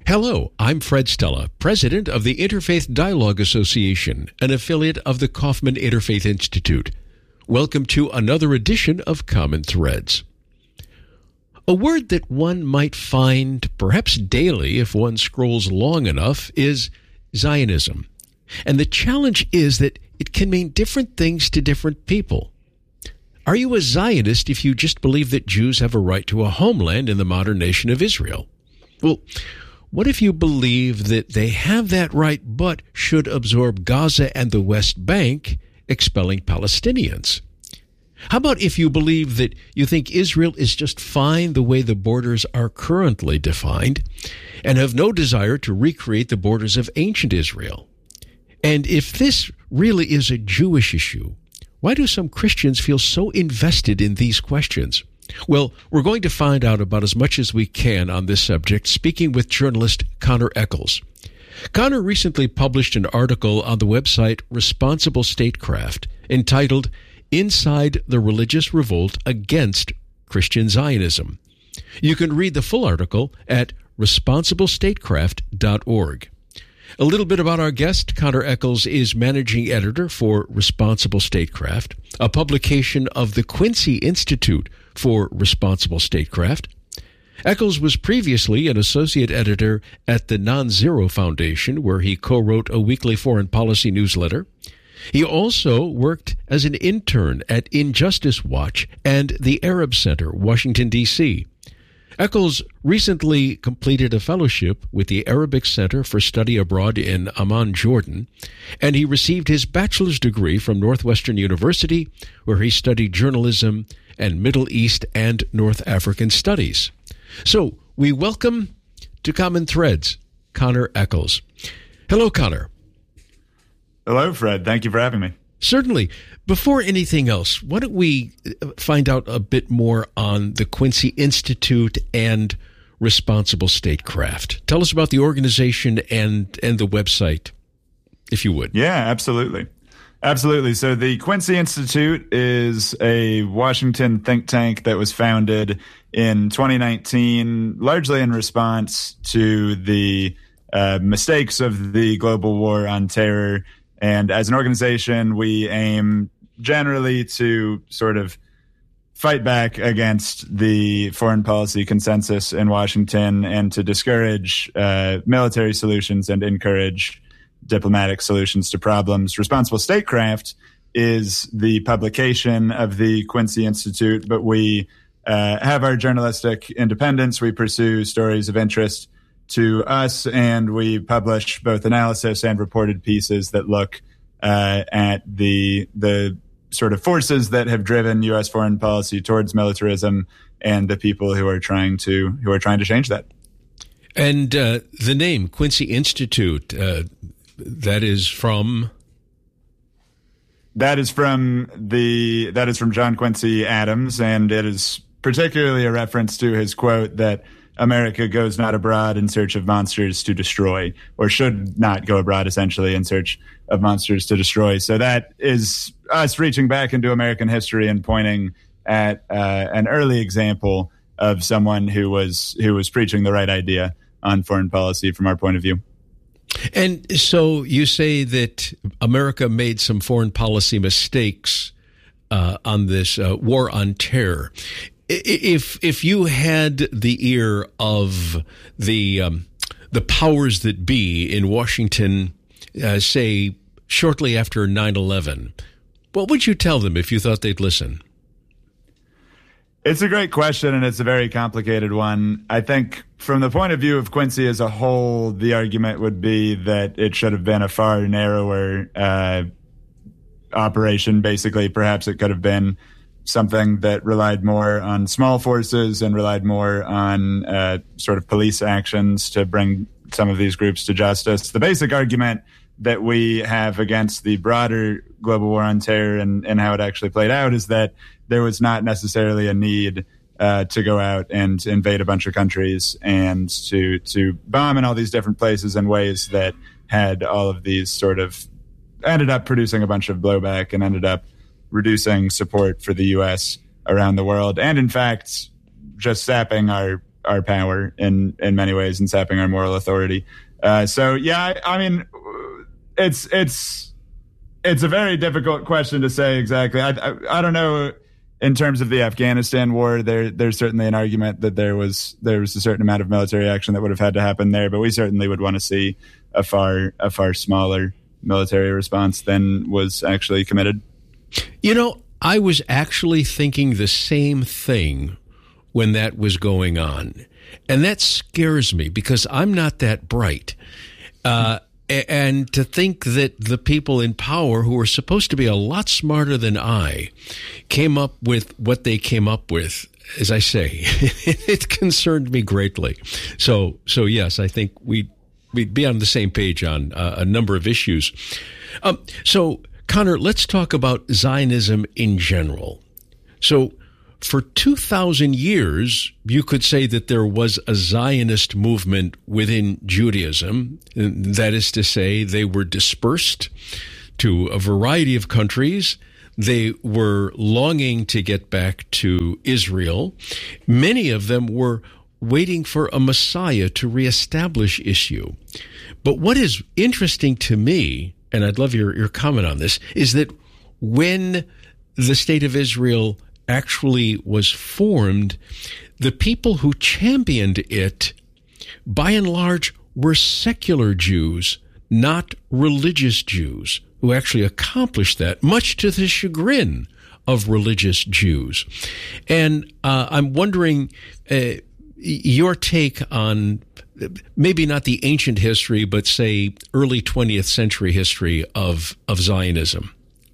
Hello, I'm Fred Stella, president of the Interfaith Dialogue Association, an affiliate of the Kaufman Interfaith Institute. Welcome to another edition of Common Threads. A word that one might find perhaps daily if one scrolls long enough is Zionism. And the challenge is that it can mean different things to different people. Are you a Zionist if you just believe that Jews have a right to a homeland in the modern nation of Israel? Well, what if you believe that they have that right but should absorb Gaza and the West Bank, expelling Palestinians? How about if you believe that you think Israel is just fine the way the borders are currently defined and have no desire to recreate the borders of ancient Israel? And if this really is a Jewish issue, why do some Christians feel so invested in these questions? Well, we're going to find out about as much as we can on this subject, speaking with journalist Connor Eccles. Connor recently published an article on the website Responsible Statecraft entitled Inside the Religious Revolt Against Christian Zionism. You can read the full article at responsiblestatecraft.org. A little bit about our guest. Connor Eccles is managing editor for Responsible Statecraft, a publication of the Quincy Institute for Responsible Statecraft. Eccles was previously an associate editor at the Non-Zero Foundation, where he co-wrote a weekly foreign policy newsletter. He also worked as an intern at Injustice Watch and the Arab Center, Washington, D.C. Eccles recently completed a fellowship with the Arabic Center for Study Abroad in Amman, Jordan, and he received his bachelor's degree from Northwestern University, where he studied journalism and Middle East and North African studies. So, we welcome to Common Threads, Connor Eccles. Hello, Connor. Hello, Fred. Thank you for having me. Certainly. Before anything else, why don't we find out a bit more on the Quincy Institute and Responsible Statecraft? Tell us about the organization and the website, if you would. Yeah, absolutely. Absolutely. So the Quincy Institute is a Washington think tank that was founded in 2019, largely in response to the mistakes of the global war on terror. And as an organization, we aim generally to sort of fight back against the foreign policy consensus in Washington and to discourage military solutions and encourage diplomatic solutions to problems. Responsible Statecraft is the publication of the Quincy Institute, but we have our journalistic independence. We pursue stories of interest to us, and we publish both analysis and reported pieces that look at the sort of forces that have driven U.S. foreign policy towards militarism and the people who are trying to change that. And the name Quincy Institute, that is from John Quincy Adams, and it is particularly a reference to his quote that America goes not abroad in search of monsters to destroy, or should not go abroad, essentially, in search of monsters to destroy. So that is us reaching back into American history and pointing at an early example of someone who was preaching the right idea on foreign policy from our point of view. And so you say that America made some foreign policy mistakes on this war on terror. If you had the ear of the powers that be in Washington, say shortly after 9/11, what would you tell them if you thought they'd listen? It's a great question, and it's a very complicated one. I think from the point of view of Quincy as a whole, the argument would be that it should have been a far narrower operation. Basically, perhaps it could have been something that relied more on small forces and relied more on sort of police actions to bring some of these groups to justice. The basic argument that we have against the broader global war on terror and how it actually played out is that there was not necessarily a need to go out and invade a bunch of countries and to bomb in all these different places in ways that had all of these sort of ended up producing a bunch of blowback and ended up reducing support for the U.S. around the world, and in fact, just sapping our our power in many ways and sapping our moral authority. So yeah, I mean, it's a very difficult question to say exactly. I don't know. In terms of the Afghanistan war, there's certainly an argument that there was a certain amount of military action that would have had to happen there, but we certainly would want to see a far smaller military response than was actually committed. You know, I was actually thinking the same thing when that was going on, and that scares me because I'm not that bright. And to think that the people in power, who are supposed to be a lot smarter than I, came up with what they came up with, as I say, it concerned me greatly. So yes, I think we'd be on the same page on a number of issues. So, Connor, let's talk about Zionism in general. So, for 2,000 years, you could say that there was a Zionist movement within Judaism. That is to say, they were dispersed to a variety of countries. They were longing to get back to Israel. Many of them were waiting for a Messiah to reestablish issue. But what is interesting to me, and I'd love your comment on this, is that when the State of Israel actually was formed, the people who championed it, by and large, were secular Jews, not religious Jews, who actually accomplished that, much to the chagrin of religious Jews. And I'm wondering your take on maybe not the ancient history, but say early 20th century history of Zionism.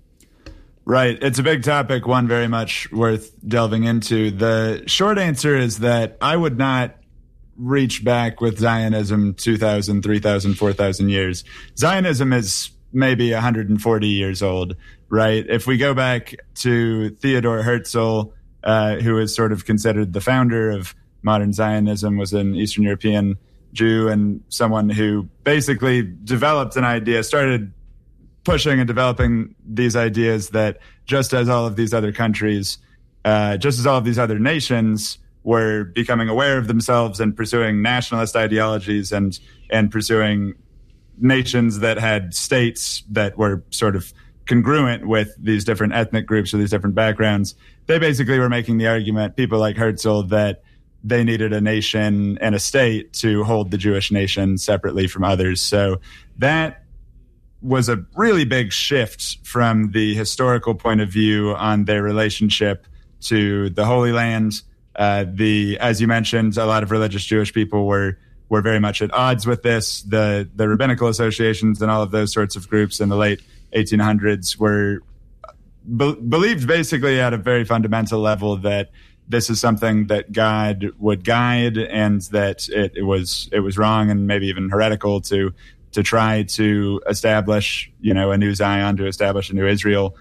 Right. It's a big topic, one very much worth delving into. The short answer is that I would not reach back with Zionism 2,000, 3,000, 4,000 years. Zionism is maybe 140 years old, right? If we go back to Theodor Herzl, who is sort of considered the founder of modern Zionism, was an Eastern European Jew and someone who basically developed an idea, started pushing and developing these ideas that just as all of these other countries, just as all of these other nations were becoming aware of themselves and pursuing nationalist ideologies and pursuing nations that had states that were sort of congruent with these different ethnic groups or these different backgrounds, they basically were making the argument, people like Herzl, that they needed a nation and a state to hold the Jewish nation separately from others. So that was a really big shift from the historical point of view on their relationship to the Holy Land. As you mentioned, a lot of religious Jewish people were very much at odds with this. The rabbinical associations and all of those sorts of groups in the late 1800s were believed basically at a very fundamental level that this is something that God would guide, and that it was wrong and maybe even heretical to try to establish, a new Zion, to establish a new Israel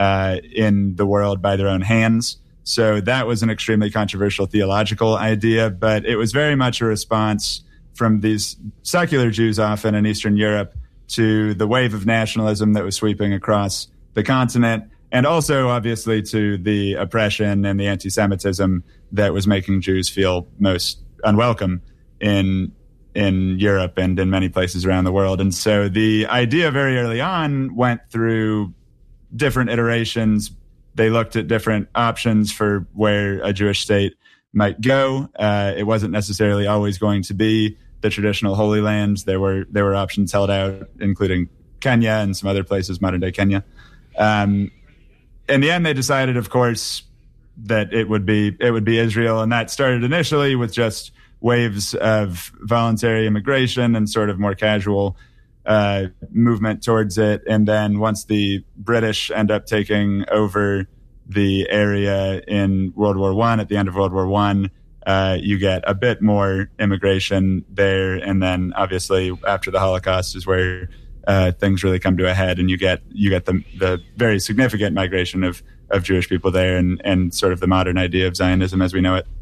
in the world by their own hands. So that was an extremely controversial theological idea, but it was very much a response from these secular Jews often in Eastern Europe to the wave of nationalism that was sweeping across the continent, and also obviously to the oppression and the anti-Semitism that was making Jews feel most unwelcome in Europe and in many places around the world. And so the idea very early on went through different iterations. They looked at different options for where a Jewish state might go. It wasn't necessarily always going to be the traditional Holy Land. There were options held out, including Kenya and some other places, modern day Kenya. In the end, they decided, of course, that it would be Israel, and that started initially with just waves of voluntary immigration and sort of more casual movement towards it. And then once the British end up taking over the area in World War I, at the end of World War I, you get a bit more immigration there. And then obviously after the Holocaust is where things really come to a head, and you get the very significant migration of Jewish people there, and sort of the modern idea of Zionism as we know it.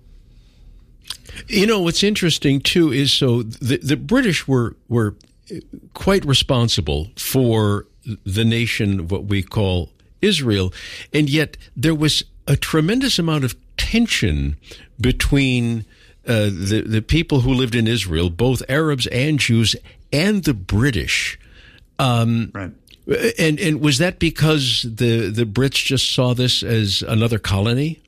What's interesting, too, is so the British were quite responsible for the nation, what we call Israel, and yet there was a tremendous amount of tension between the people who lived in Israel, both Arabs and Jews, and the British. Right. And was that because the Brits just saw this as another colony?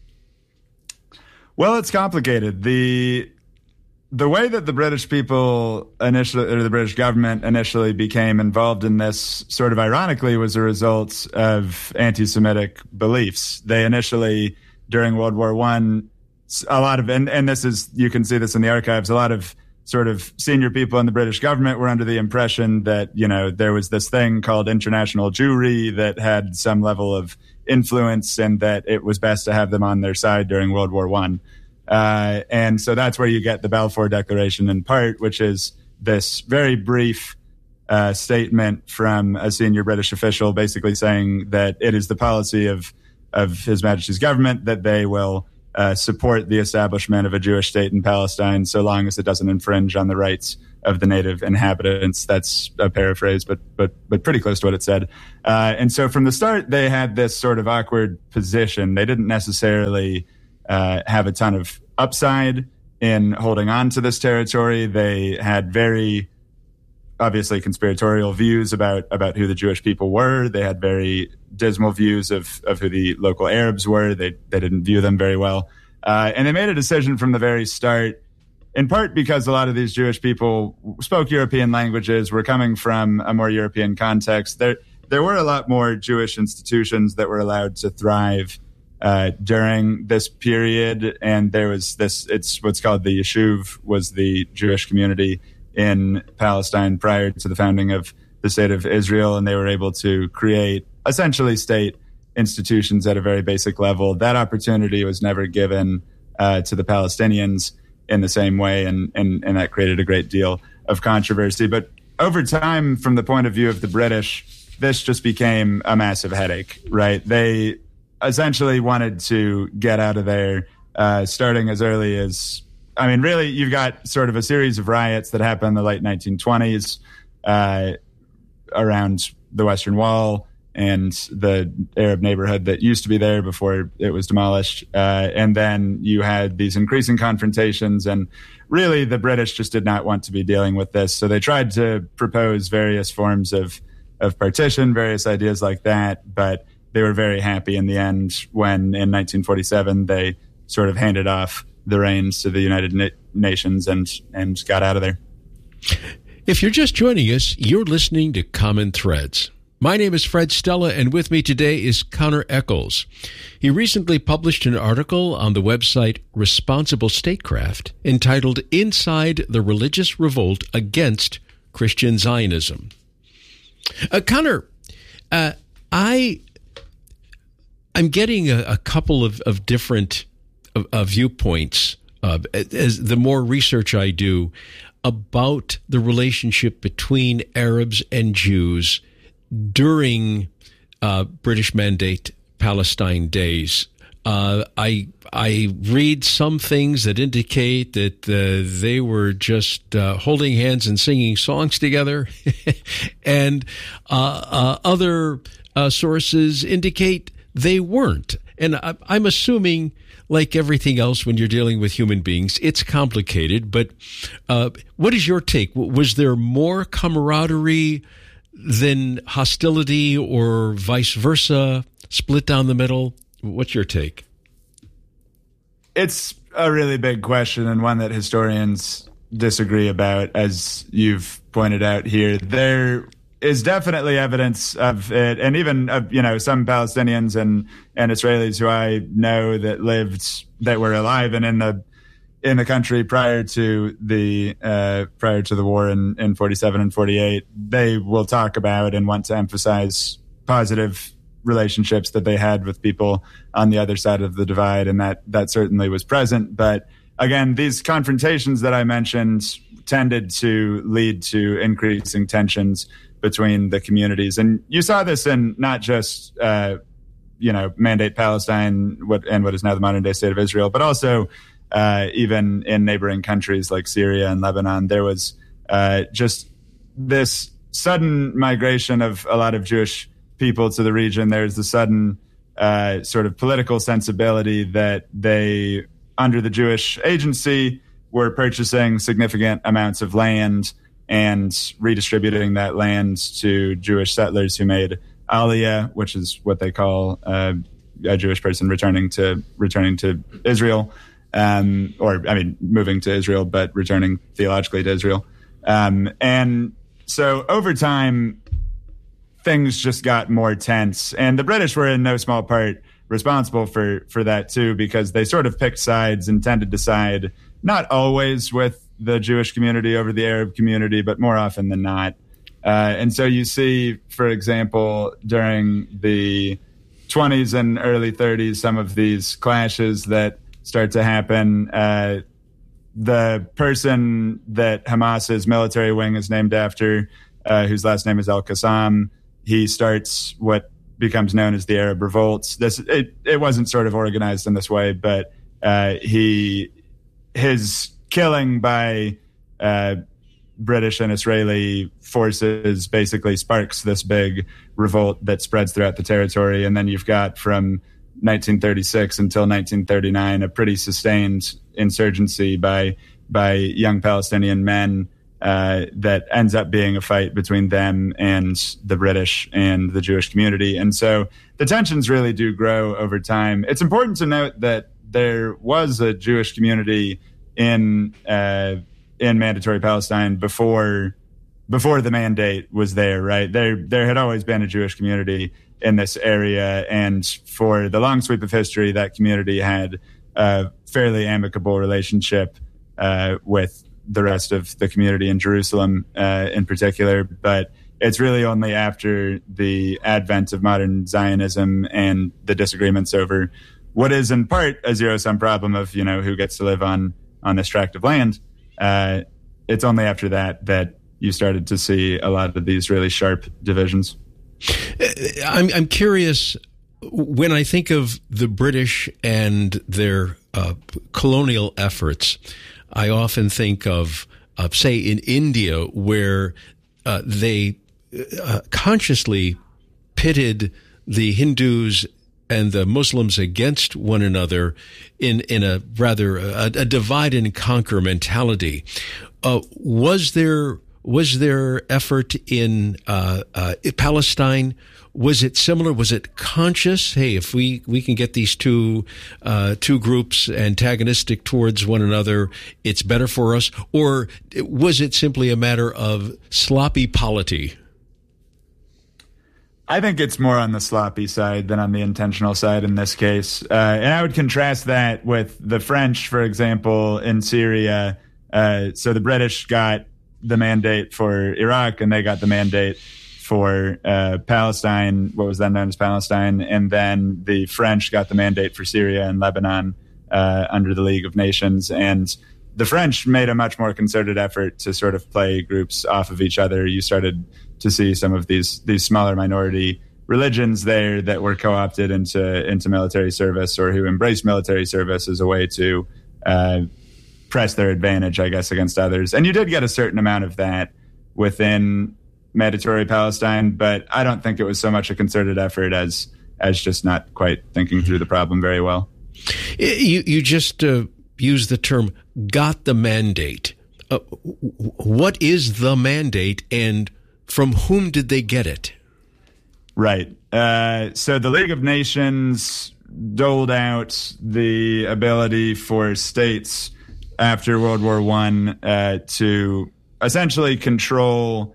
Well, it's complicated. The way that the British people initially, or the British government initially became involved in this, sort of ironically, was a result of anti-Semitic beliefs. They initially, during World War I, a lot of, and this is, you can see this in the archives, a lot of sort of senior people in the British government were under the impression that, there was this thing called international Jewry that had some level of influence and that it was best to have them on their side during World War I. And so that's where you get the Balfour Declaration in part, which is this very brief statement from a senior British official basically saying that it is the policy of His Majesty's government that they will support the establishment of a Jewish state in Palestine so long as it doesn't infringe on the rights of the native inhabitants. That's a paraphrase, but pretty close to what it said. And so from the start, they had this sort of awkward position. They didn't necessarily have a ton of upside in holding on to this territory. They had very obviously conspiratorial views about who the Jewish people were. They had very dismal views of who the local Arabs were. They didn't view them very well. And they made a decision from the very start, in part because a lot of these Jewish people spoke European languages, were coming from a more European context. There were a lot more Jewish institutions that were allowed to thrive during this period. And there was it's what's called the Yishuv, was the Jewish community in Palestine prior to the founding of the state of Israel. And they were able to create essentially state institutions at a very basic level. That opportunity was never given to the Palestinians in the same way. And that created a great deal of controversy. But over time, from the point of view of the British, this just became a massive headache, right? They essentially wanted to get out of there, starting as early as, really, you've got sort of a series of riots that happened in the late 1920s around the Western Wall and the Arab neighborhood that used to be there before it was demolished. And then you had these increasing confrontations, and really the British just did not want to be dealing with this. So they tried to propose various forms of partition, various ideas like that, but they were very happy in the end when in 1947 they sort of handed off the reins to the United Nations and got out of there. If you're just joining us, you're listening to Common Threads. My name is Fred Stella, and with me today is Connor Eccles. He recently published an article on the website Responsible Statecraft entitled Inside the Religious Revolt Against Christian Zionism. Connor, I'm getting a couple of different viewpoints as the more research I do about the relationship between Arabs and Jews during British Mandate Palestine days. I read some things that indicate that they were just holding hands and singing songs together, and other sources indicate they weren't. And I'm assuming, like everything else when you're dealing with human beings, it's complicated. But what is your take? Was there more camaraderie than hostility, or vice versa, split down the middle? What's your take? It's a really big question, and one that historians disagree about, as you've pointed out here. There is definitely evidence of it, and even some Palestinians and Israelis who I know that were alive and in the country prior to the war in 47 and 48, they will talk about and want to emphasize positive relationships that they had with people on the other side of the divide, and that certainly was present. But again, these confrontations that I mentioned tended to lead to increasing tensions between the communities. And you saw this in not just, Mandate Palestine, what is now the modern day state of Israel, but also even in neighboring countries like Syria and Lebanon. There was just this sudden migration of a lot of Jewish people to the region. There's the sudden sort of political sensibility that they under the Jewish Agency, were purchasing significant amounts of land and redistributing that land to Jewish settlers who made Aliyah, which is what they call a Jewish person returning to Israel, moving to Israel, but returning theologically to Israel. And so over time, things just got more tense, and the British were in no small part responsible for that too, because they sort of picked sides and tended to side not always with the Jewish community over the Arab community, but more often than not. And so you see, for example, during the 20s and early 30s, some of these clashes that start to happen. The person that Hamas's military wing is named after, whose last name is Al-Qassam, he starts what becomes known as the Arab Revolts. It wasn't sort of organized in this way, but his killing by British and Israeli forces basically sparks this big revolt that spreads throughout the territory. And then you've got from 1936 until 1939 a pretty sustained insurgency by young Palestinian men that ends up being a fight between them and the British and the Jewish community. And so the tensions really do grow over time. It's important to note that there was a Jewish community in Mandatory Palestine before the mandate was there, right? There had always been a Jewish community in this area, and for the long sweep of history, that community had a fairly amicable relationship with the rest of the community in Jerusalem in particular. But it's really only after the advent of modern Zionism and the disagreements over what is in part a zero-sum problem of, who gets to live on this tract of land. It's only after that you started to see a lot of these really sharp divisions. I'm curious, when I think of the British and their colonial efforts, I often think of, say, in India, where they consciously pitted the Hindus and the Muslims against one another in a rather a divide and conquer mentality. Was there effort in Palestine? Was it similar? Was it conscious? Hey, if we can get these two groups antagonistic towards one another, it's better for us? Or was it simply a matter of sloppy polity? I think it's more on the sloppy side than on the intentional side in this case. And I would contrast that with the French, for example, in Syria. So the British got the mandate for Iraq, and they got the mandate for Palestine, what was then known as Palestine. And then the French got the mandate for Syria and Lebanon under the League of Nations. And the French made a much more concerted effort to sort of play groups off of each other. You started to see some of these smaller minority religions there that were co-opted into military service, or who embraced military service as a way to press their advantage, I guess, against others. And you did get a certain amount of that within Mandatory Palestine, but I don't think it was so much a concerted effort as just not quite thinking through the problem very well. You just used the term "got the mandate." What is the mandate, and from whom did they get it? Right. So the League of Nations doled out the ability for states after World War I to essentially control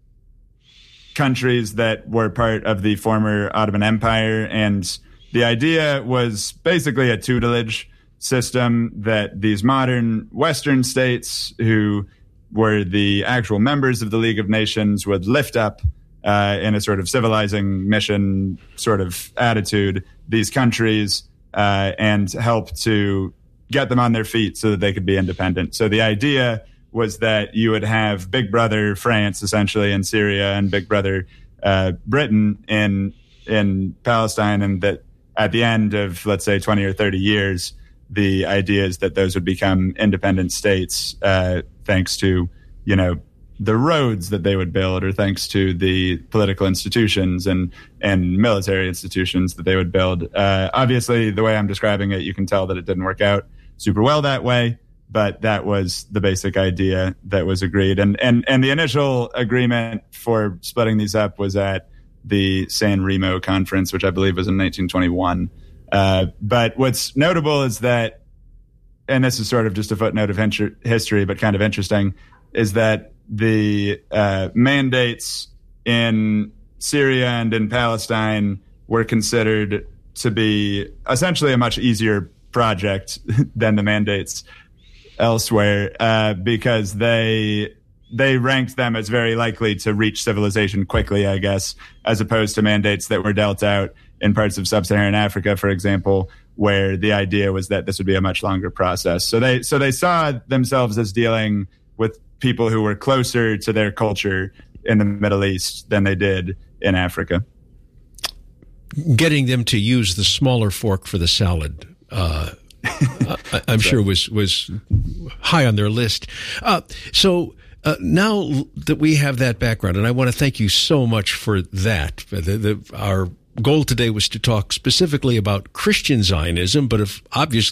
countries that were part of the former Ottoman Empire. And the idea was basically a tutelage system that these modern Western states, who were the actual members of the League of Nations, would lift up in a sort of civilizing mission sort of attitude these countries and help to get them on their feet so that they could be independent. So the idea was that you would have Big Brother France, essentially, in Syria, and Big Brother Britain in Palestine, and that at the end of, let's say, 20 or 30 years, the idea is that those would become independent states thanks to, the roads that they would build, or thanks to the political institutions and military institutions that they would build. Obviously, the way I'm describing it, you can tell that it didn't work out super well that way, but that was the basic idea that was agreed. And the initial agreement for splitting these up was at the San Remo Conference, which I believe was in 1921. But what's notable is that, and this is sort of just a footnote of history, but kind of interesting, is that the mandates in Syria and in Palestine were considered to be essentially a much easier project than the mandates elsewhere, because they ranked them as very likely to reach civilization quickly, I guess, as opposed to mandates that were dealt out in parts of sub-Saharan Africa, for example, where the idea was that this would be a much longer process. So they saw themselves as dealing with people who were closer to their culture in the Middle East than they did in Africa. Getting them to use the smaller fork for the salad, I'm sure was high on their list. So now that we have that background, and I want to thank you so much for that. Our goal today was to talk specifically about Christian Zionism, but obviously